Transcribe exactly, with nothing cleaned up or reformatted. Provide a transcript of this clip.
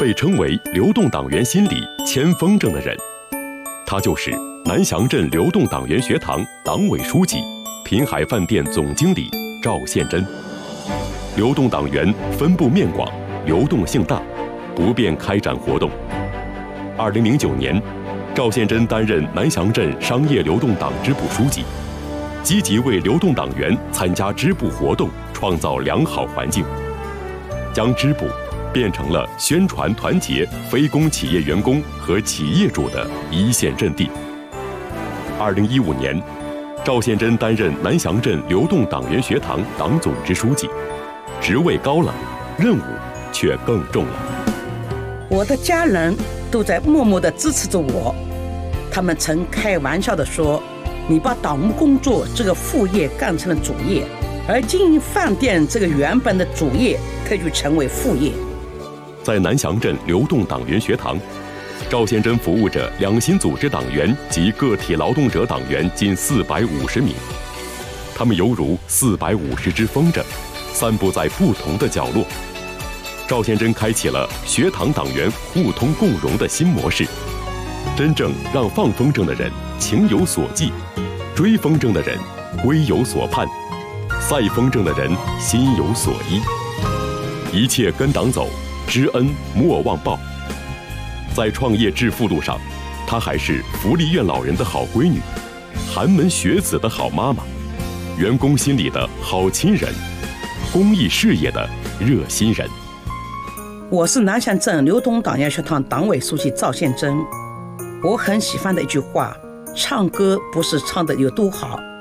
被称为流动党员心理千风筝的人，他就是南翔镇流动党员学堂党委书记、滨海饭店总经理赵宪珍。流动党员分布面广，流动性大，不便开展活动。二零零九年，赵宪珍担任南翔镇商业流动党支部书记，积极为流动党员参加支部活动创造良好环境，将支部变成了宣传团结非公企业员工和企业主的一线阵地。二零一五年，赵宪珍担任南翔镇流动党员学堂党总支书记，职位高了，任务却更重了。 我的家人都在默默地支持着我，他们曾开玩笑地说，你把党务工作这个副业干成了主业，而经营饭店这个原本的主业可就成为副业。 在南翔镇流动党员学堂，赵宪珍服务着两新组织党员及个体劳动者党员近四百五十名，他们犹如四百五十只风筝，散布在不同的角落。赵宪珍开启了学堂党员互通共荣的新模式，真正让放风筝的人情有所寄，追风筝的人归有所盼，赛风筝的人心有所依。一切跟党走，知恩莫忘报。在创业致富路上，她还是福利院老人的好闺女，寒门学子的好妈妈，员工心里的好亲人，公益事业的热心人。 我是南翔镇流动党员学堂党委书记赵宪珍。我很喜欢的一句话，唱歌不是唱得有多好，